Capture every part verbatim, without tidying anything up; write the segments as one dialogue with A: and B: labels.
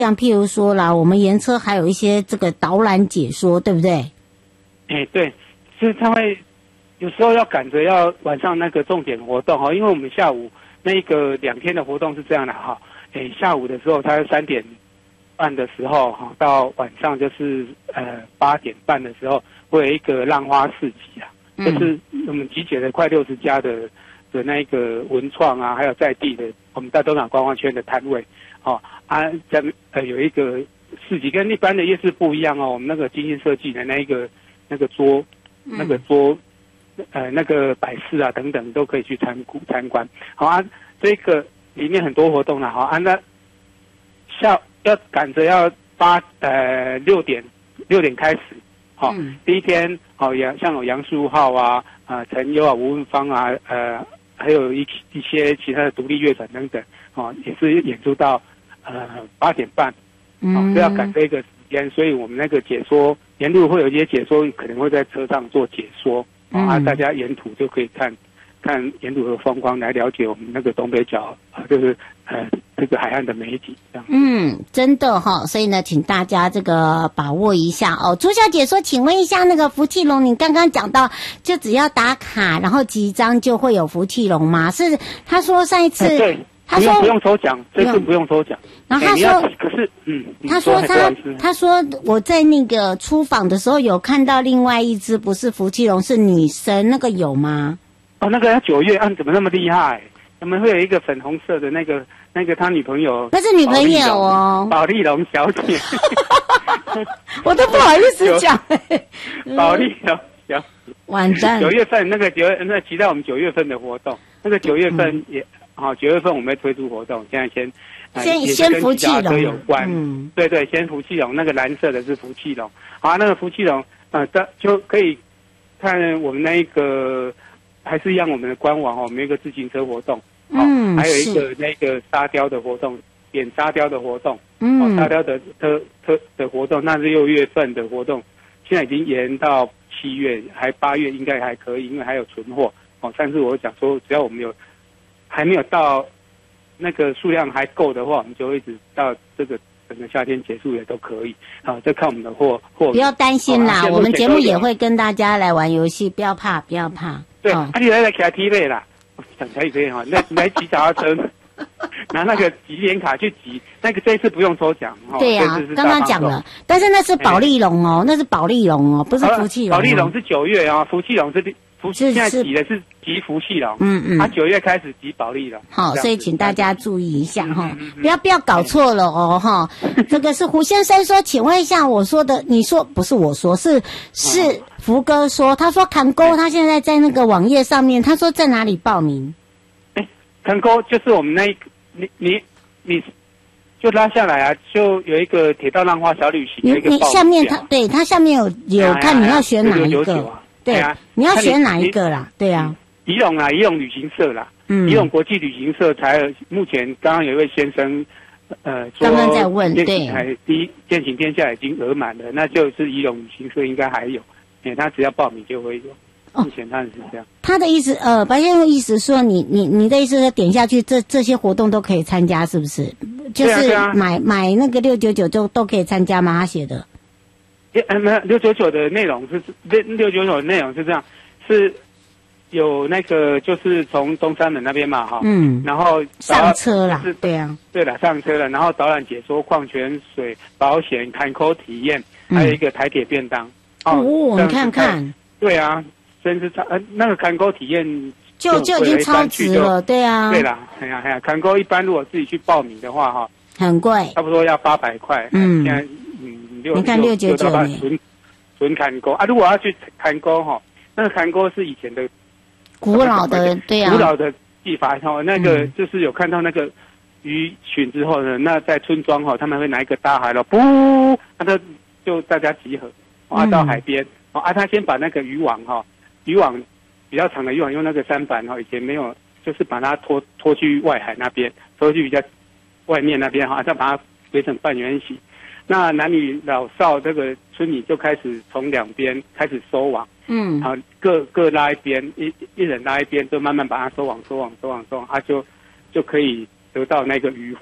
A: 像譬如说啦，我们盐车还有一些这个导览解说，对不对？
B: 哎、欸，对，就是他会有时候要赶着要晚上那个重点活动哈，因为我们下午那个两天的活动是这样的哈，哎、欸，下午的时候它三点半的时候哈，到晚上就是呃八点半的时候，会有一个浪花市集啊，嗯、就是我们集结了快六十家的的那个文创啊，还有在地的我们大东港观光圈的摊位。哦啊，在呃有一个市集跟一般的夜市不一样哦，我们那个精心设计的那一个那个桌、嗯、那个桌呃那个摆饰啊等等都可以去参参观。好啊，这个里面很多活动了。好啊，那下要赶着要八呃六点六点开始。好、哦嗯，第一天好杨、哦、像有杨树浩啊啊陈优啊吴文芳啊呃还有一一些其他的独立乐团等等哦也是演出到。呃，八点半，哦，都要赶这个时间，所以我们那个解说沿路会有一些解说，可能会在车上做解说，嗯、啊，大家沿途就可以看，看沿途的风光，来了解我们那个东北角啊，就是呃这个海岸的美景，这样。
A: 嗯，真的哈、哦，所以呢，请大家这个把握一下哦。朱小姐说，请问一下，那个福气龙，你刚刚讲到，就只要打卡，然后集章就会有福气龙吗？是，他说上一次。
B: 欸对
A: 他说
B: 不用抽奖，这次不用抽奖。
A: 然后他说，
B: 欸、可是，嗯，
A: 他说他他说我在那个出访的时候有看到另外一只，不是福气龙，是女神，那个有吗？
B: 哦，那个他九月按怎么那么厉害？我们会有一个粉红色的那个那个他女朋友，
A: 那是女朋友哦，
B: 宝丽龙小姐，
A: 我都不好意思讲。
B: 宝丽龙小姐，
A: 完蛋！
B: 九月份那个九月那期待我们九月份的活动，那个九月份也。嗯好，九月份我们会推出活动，现在先
A: 先、呃、先福气龙
B: 有关，嗯，对对，先福气龙，那个蓝色的是福气龙，好，那个福气龙，呃，就可以看我们那一个，还是一样我们的官网哦，我们有一个自行车活动，嗯，还有一个那个沙雕的活动，点沙雕的活动，嗯，哦、沙雕的特特的活动，那是六月份的活动，现在已经延到七月，还八月应该还可以，因为还有存货，哦，但是我讲说，只要我们有。还没有到那个数量还够的话，我们就一直到这个整个夏天结束也都可以。好，就看我们的货货。
A: 不要担心啦，哦、我们节目也会跟大家来玩游戏，不要怕，不要怕。
B: 对，啊，你来来骑 T 类啦，讲起来也可以哈。那来骑脚踏车，拿那个集点卡去集，那个这一次不用抽奖。
A: 对呀、啊，刚刚讲了，但是那是保利龙哦，那是保利龙哦，不是福气龙、哦。
B: 保利龙是九月啊，福气龙是。福现在集的是集福气龙，嗯嗯，他九月开始集保利龙。
A: 好，所以请大家注意一下哈、嗯嗯，不要不要搞错了哦哈。这个是胡先生说，请问一下，我说的，你说不是我说，是是福哥说，他说坎沟他现在在那个网页上面，他说在哪里报名？
B: 哎，坎沟就是我们那一你你你就拉下来啊，就有一个铁道浪花小旅行，
A: 你你下面他对他下面有有看你要选哪一个。对啊，你要选哪一个啦？对啊，
B: 宜隆啦，宜隆旅行社啦，嗯，宜隆国际旅行社才目前刚刚有一位先生，呃，
A: 刚刚在问，对，
B: 第一践行天下已经额满了，那就是宜隆旅行社应该还有，哎，他只要报名就会有。目前他是这样。
A: 他的意思，呃，白先生意思说，你你你的意思是点下去，这这些活动都可以参加，是不是？就是买买那个六九九就都可以参加吗？他写的。
B: 呃，没有六九九的内容是六六九九的内容是这样，是有那个就是从东山门那边嘛哈，嗯，然后
A: 上车啦，是，对啊，
B: 对了，上车了，然后导览解说、矿泉水、保险、坎沟体验，还有一个台铁便当。
A: 哦，哦你看看，
B: 对啊，真是超呃那个坎沟体验
A: 就就已经超值了，对啊，
B: 对啦，哎呀哎呀，坎沟一般如果自己去报名的话哈，
A: 很贵，
B: 差不多要八百块，嗯，现在。
A: 你看六九九年
B: 纯纯坎沟啊！如果要去坎沟哈，那个坎沟是以前的
A: 古老的，对呀、啊，
B: 古老的技法哈。那个就是有看到那个鱼群之后呢，那在村庄哈，他们会拿一个大海螺，噗，那就就大家集合啊到海边啊，他先把那个渔网哈，渔网比较长的渔网用那个舢板哈，以前没有，就是把它拖拖去外海那边，拖去比较外面那边哈，再把它围成半圆形。那男女老少这个村民就开始从两边开始收网，嗯，好，各各拉一边，一一人拉一边，就慢慢把它收网、收网、收网、收网，啊就就可以得到那个渔获。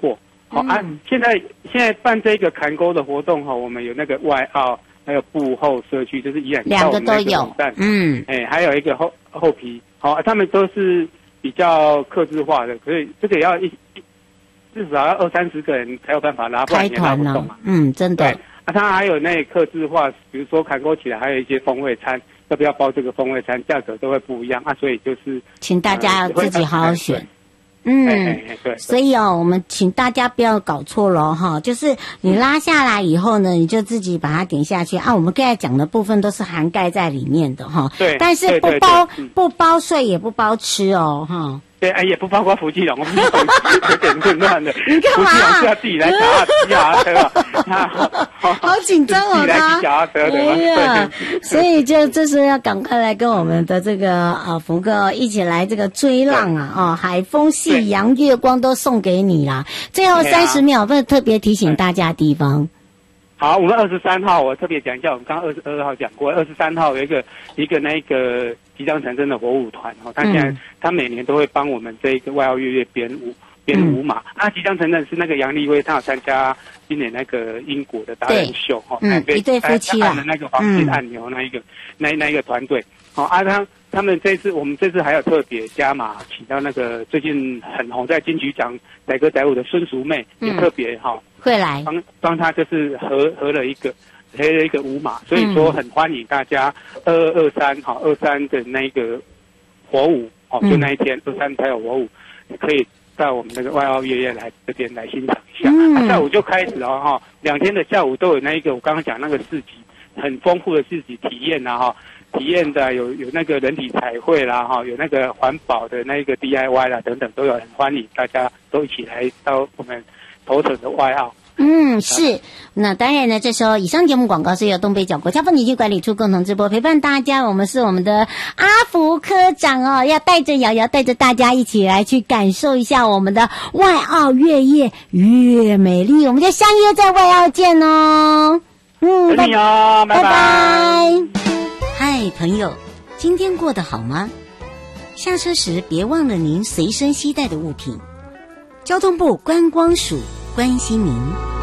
B: 好、嗯、啊，现在现在办这个砍钩的活动哈，我们有那个外澳，还有布后社区，就是依然
A: 两个都有。嗯，
B: 哎，还有一个后后皮，好、啊，他们都是比较客制化的，所以这个也要一至少要二三十个人才有办法拉，不然也拉不动啊。
A: 嗯，真的。
B: 对，啊，它还有那客制化，比如说砍钩起来还有一些风味餐，要不要包这个风味餐，价格都会不一样啊，所以就是
A: 请大家要自己好好选。嗯，
B: 对，
A: 所以哦，我们请大家不要搞错了哈，就是你拉下来以后呢，你就自己把它点下去啊。我们刚才讲的部分都是涵盖在里面的哈，
B: 对，
A: 但是不包不包税也不包吃哦哈。
B: 对，哎，也不包括福气龙，我们有点混乱的。
A: 你干嘛？
B: 福气龙是要自己来打骑脚踏车啊，
A: 好紧张哦，他。
B: 骑脚踏车的。
A: 哎呀，所以就这时候要赶快来跟我们的这个啊福哥一起来这个追浪啊，哦，海风、夕阳、月光都送给你啦。最后三十秒，不特别提醒大家的地方。
B: 好，我们二十三号我特别讲一下，我们刚刚二十二号讲过，二十三号有一个一个那个即将成真的火舞团哦，他现在、嗯、他每年都会帮我们这一个外澳月月编舞编舞马，嗯、啊，即将成真是那个杨丽薇，他有参加今年那个英国的达人秀哈，
A: 嗯，一对夫妻啊，
B: 按的那个黄金按钮那一个、嗯、那那一个团队，好、哦、啊他。他们这次，我们这次还有特别加码，请到那个最近很红在金曲奖载歌载舞的孙淑妹，也特别哈、哦、
A: 会来
B: 帮帮他就是合合了一个合了一个舞马，所以说很欢迎大家二二二三哈二三的那个火舞哦，就那一天二三才有火舞，可以到我们那个外澳月月来这边来欣赏一下。嗯，啊、下午就开始了哈，两天的下午都有那一个我刚刚讲那个市集，很丰富的市集体验啊哈。体验的有有那个人体彩绘啦哈，有那个环保的那个 D I Y 啦等等都有，很欢迎大家都一起来到我们头城的外澳。
A: 嗯，是。那当然呢，这时候以上节目广告是由东北角国家风景区管理处共同直播，陪伴大家。我们是我们的阿福科长哦，要带着瑶瑶，带着大家一起来去感受一下我们的外澳月夜越美丽。我们就相约在外澳见哦。嗯，
B: 拜拜，拜
A: 拜。嗨，朋友，今天过得好吗？下车时别忘了您随身携带的物品。交通部观光署关心您。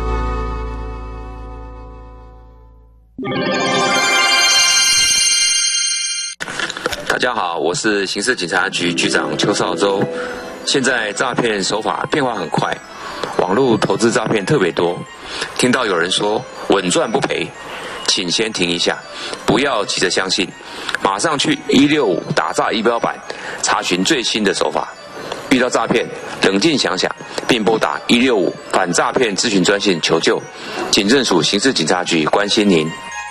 C: 大家好，我是刑事警察局局长邱少洲。现在诈骗手法变化很快，网络投资诈骗特别多。听到有人说稳赚不赔，请先停一下，不要急着相信，马上去一六五打诈仪表板查询最新的手法。遇到诈骗，冷静想想，并拨打一六五反诈骗咨询专线求救。警政署刑事警察局关心您。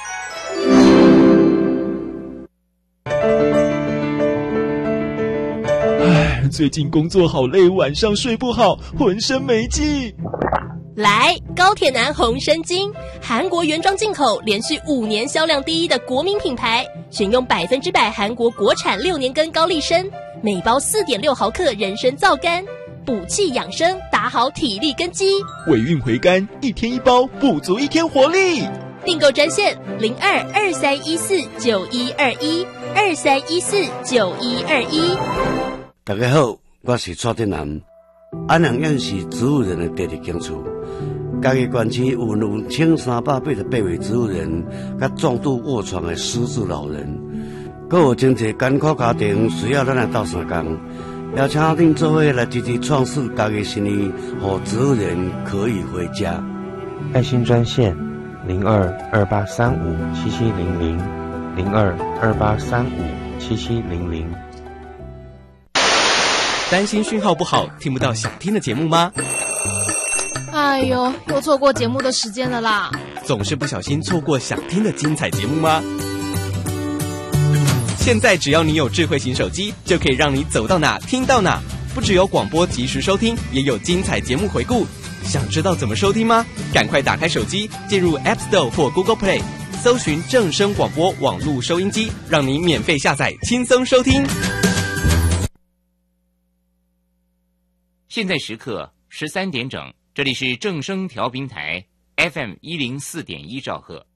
D: 唉，最近工作好累，晚上睡不好，浑身没劲。
E: 来，高铁男红参精，韩国原装进口，连续五年销量第一的国民品牌，选用百分之百韩国国产六年根高丽参，每包四点六毫克人参皂苷，补气养生，打好体力根基。
D: 尾韵回甘，一天一包，补足一天活力。
E: 订购专线零二二三一四九一二一二三一四九一二一。
F: 大家好，我是蔡振南。安阳县是植物人的第二警处，嘉义县区有两千三百八十八位植物人，甲重度卧床的失智老人，阁有真侪艰苦家庭需要咱来斗相共，邀请恁做伙来支持创世嘉义新义，让植物人可以回家。
G: 爱心专线零二二八三五七七零零零二二八三五七七零零。
H: 担心讯号不好，听不到想听的节目吗？
I: 哎呦，又错过节目的时间了啦！
H: 总是不小心错过想听的精彩节目吗？现在只要你有智慧型手机，就可以让你走到哪听到哪，不只有广播及时收听，也有精彩节目回顾。想知道怎么收听吗？赶快打开手机，进入 App Store 或 Google Play， 搜寻正声广播网络收音机，让你免费下载，轻松收听。
J: 现在时刻十三点整，这里是正声调频台 F M 一零四点一兆赫。